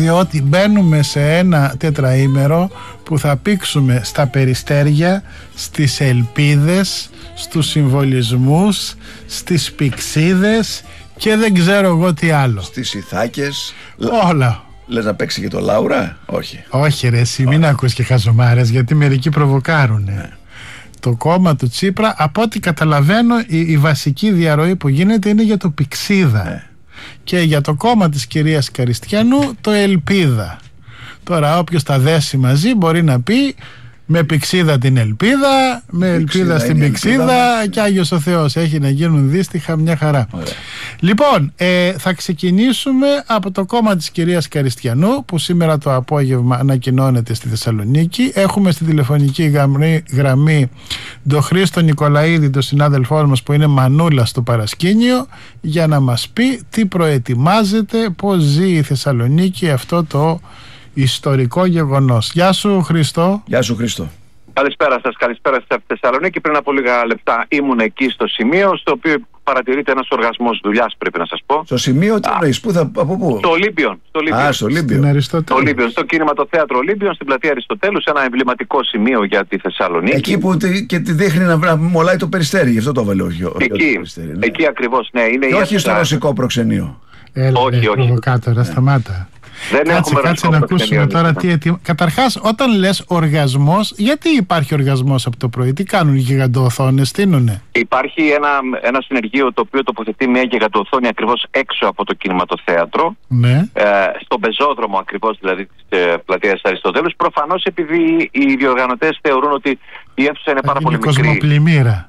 διότι μπαίνουμε σε ένα τετραήμερο που θα πήξουμε στα περιστέρια, στις ελπίδες, στους συμβολισμούς, στις πηξίδες και δεν ξέρω εγώ τι άλλο. Στις Ιθάκες. Όλα. Λες να παίξει και το Λάουρα? Όχι. Όχι ρε εσύ, μην ακούς και χαζομάρες, γιατί μερικοί προβοκάρουνε. Ναι. Το κόμμα του Τσίπρα, από ό,τι καταλαβαίνω, η βασική διαρροή που γίνεται είναι για το Πηξίδα. Ναι. Και για το κόμμα της κυρίας Καριστιανού το Ελπίδα. Τώρα όποιος τα δέσει μαζί μπορεί να πει με Πηξίδα την Ελπίδα, με Ελπίδα στην Πηξίδα και Άγιος ο Θεός. Έχει να γίνουν δύστιχα μια χαρά. Ωραία. Λοιπόν, θα ξεκινήσουμε από το κόμμα της κυρίας Καριστιανού, που σήμερα το απόγευμα ανακοινώνεται στη Θεσσαλονίκη. Έχουμε στη τηλεφωνική γραμμή τον Χρήστο Νικολαίδη, τον συνάδελφό μας που είναι μανούλα στο παρασκήνιο, για να μας πει τι προετοιμάζεται, πώς ζει η Θεσσαλονίκη αυτό το ιστορικό γεγονός. Γεια σου Χριστό. Γεια σου Χριστό. Καλησπέρα σας, καλησπέρα σας από τη Θεσσαλονίκη. Πριν από λίγα λεπτά ήμουν εκεί στο σημείο στο οποίο παρατηρείται ένας οργασμός δουλειάς, πρέπει να σας πω. Στο σημείο τι εννοείς, από πού? Στο Ολύμπιον. Στο Ολύμπιον. Στο κινηματοθέατρο Ολύμπιον, στην πλατεία Αριστοτέλους, ένα εμβληματικό σημείο για τη Θεσσαλονίκη. Εκεί που και τη δείχνει να μολάει το Περιστέρι, γι' αυτό το έβαλε εκεί ακριβώς, ναι. Είναι όχι στο ρωσικό προξενείο. Όχι. Προβοκάτορα, σταμάτα. Κάτσε να ακούσουμε τώρα τι Καταρχάς, όταν λες οργασμός, γιατί υπάρχει οργασμός από το πρωί? Τι κάνουν οι γιγαντοοθόνες, στείνουνε? Υπάρχει ένα συνεργείο το οποίο τοποθετεί μια γιγαντοοθόνη ακριβώς έξω από το κινηματοθέατρο, ναι. Στον πεζόδρομο ακριβώς, δηλαδή της πλατείας Αριστοτέλους. Προφανώς επειδή οι διοργανωτές θεωρούν ότι η αίθουσα είναι πάρα πολύ μικρή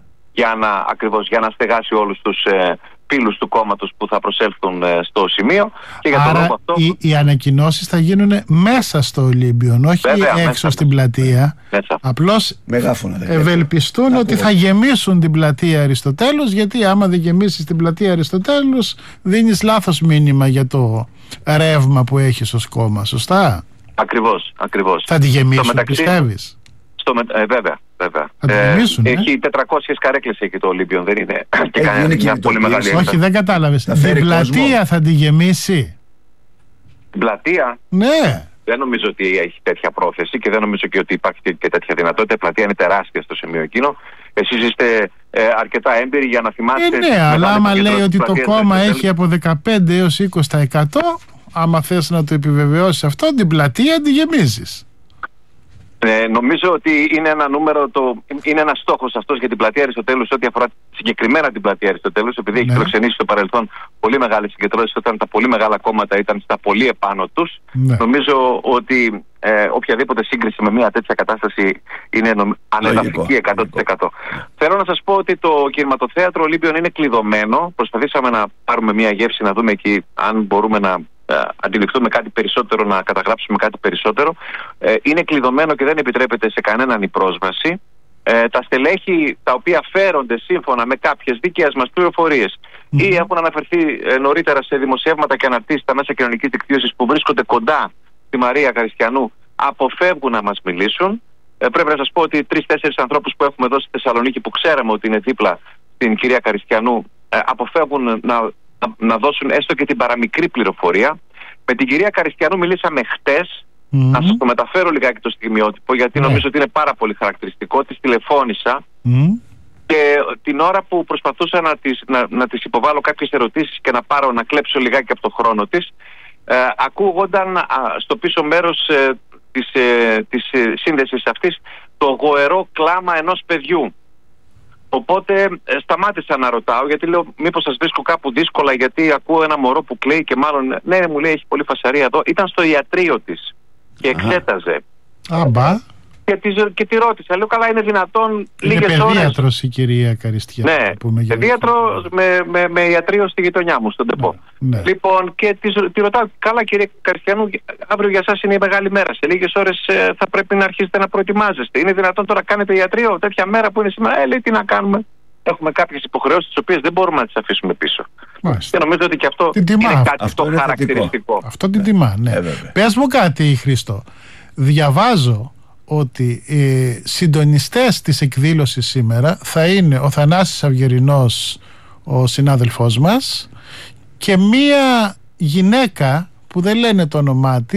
για να στεγάσει όλους τους πύλους του κόμματος που θα προσέλθουν στο σημείο. Και για άρα αυτό, οι ανακοινώσεις θα γίνουν μέσα στο Ολύμπιον, όχι βέβαια, έξω στην πλατεία. Απλώς ευελπιστούν ότι θα γεμίσουν την πλατεία Αριστοτέλους, γιατί άμα δεν γεμίσεις την πλατεία Αριστοτέλους δίνεις λάθος μήνυμα για το ρεύμα που έχεις ως κόμμα, σωστά? Ακριβώς. Θα τη γεμίσουν, πιστεύεις? Βέβαια. Έχει 400 καρέκλες εκεί το Ολύμπιον, δεν είναι και μια πολύ μεγάλη έκταση. Όχι, δεν κατάλαβες. Την πλατεία θα τη γεμίσει? Την πλατεία? Ναι. Δεν νομίζω ότι έχει τέτοια πρόθεση και δεν νομίζω και ότι υπάρχει και τέτοια δυνατότητα. Η πλατεία είναι τεράστια στο σημείο εκείνο. Εσείς είστε αρκετά έμπειροι για να θυμάστε. Ναι, αλλά άμα λέει ότι το κόμμα έχει από 15 έως 20%, άμα θες να το επιβεβαιώσεις αυτό, την πλατεία τη γεμίζεις. Νομίζω ότι είναι ένα νούμερο, είναι ένας στόχος αυτός για την πλατεία Αριστοτέλους, ό,τι αφορά συγκεκριμένα την πλατεία Αριστοτέλους, επειδή έχει φιλοξενήσει στο παρελθόν πολύ μεγάλες συγκεντρώσεις όταν τα πολύ μεγάλα κόμματα ήταν στα πολύ επάνω τους. Νομίζω ότι οποιαδήποτε σύγκριση με μια τέτοια κατάσταση είναι ανεδαφική 100%. Θέλω να σας πω ότι το κινηματοθέατρο Ολύμπιον είναι κλειδωμένο. Προσπαθήσαμε να πάρουμε μια γεύση, να δούμε εκεί αν μπορούμε να αντιληφθούμε κάτι περισσότερο, να καταγράψουμε κάτι περισσότερο. Είναι κλειδωμένο και δεν επιτρέπεται σε κανέναν η πρόσβαση. Τα στελέχη τα οποία φέρονται σύμφωνα με κάποιες δικές μας πληροφορίες ή έχουν αναφερθεί νωρίτερα σε δημοσιεύματα και αναρτήσεις στα μέσα κοινωνικής δικτύωσης που βρίσκονται κοντά στη Μαρία Καριστιανού, αποφεύγουν να μας μιλήσουν. Πρέπει να σας πω ότι 3-4 ανθρώπους που έχουμε εδώ στη Θεσσαλονίκη, που ξέραμε ότι είναι δίπλα στην κυρία Καριστιανού, αποφεύγουν να δώσουν έστω και την παραμικρή πληροφορία. Με την κυρία Καριστιανού μιλήσαμε χτες. Να σας το μεταφέρω λιγάκι το στιγμιότυπο, γιατί νομίζω ότι είναι πάρα πολύ χαρακτηριστικό. Της τηλεφώνησα και την ώρα που προσπαθούσα να της υποβάλω κάποιες ερωτήσεις και να κλέψω λιγάκι από το χρόνο της, ακούγονταν στο πίσω μέρος της σύνδεσης αυτής το γοερό κλάμα ενός παιδιού. Οπότε σταμάτησα να ρωτάω, γιατί λέω μήπως σας βρίσκω κάπου δύσκολα, γιατί ακούω ένα μωρό που κλαίει και μάλλον ναι, μου λέει έχει πολύ φασαρία εδώ. Ήταν στο ιατρείο της και εξέταζε. Και τη ρώτησα, λέω καλά, είναι δυνατόν λίγες ώρες? Παιδίατρος η κυρία Καριστιανού. Ναι, παιδίατρο με ιατρείο στη γειτονιά μου, στον ΤΕΠΟ. Λοιπόν, και τη ρωτάω, καλά κυρία Καριστιανού, αύριο για σας είναι η μεγάλη μέρα. Σε λίγες ώρες θα πρέπει να αρχίσετε να προετοιμάζεστε. Είναι δυνατόν τώρα κάνετε ιατρείο τέτοια μέρα που είναι σήμερα? Λέει, τι να κάνουμε. Έχουμε κάποιες υποχρεώσεις τις οποίες δεν μπορούμε να τις αφήσουμε πίσω. Και νομίζω ότι και αυτό είναι κάτι το χαρακτηριστικό. Αυτό την τιμά, ναι. Πες μου κάτι, Χρήστο. Διαβάζω ότι συντονιστές της εκδήλωσης σήμερα θα είναι ο Θανάσης Αυγερινός, ο συνάδελφός μας, και μία γυναίκα που δεν λένε το όνομά της,